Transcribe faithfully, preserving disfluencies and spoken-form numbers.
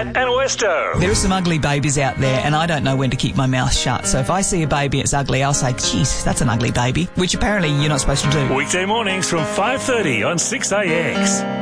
and Westo. There are some ugly babies out there, and I don't know when to keep my mouth shut. So if I see a baby and it's ugly, I'll say, geez, that's an ugly baby, which apparently you're not supposed to do. Weekday mornings from five thirty on six A X.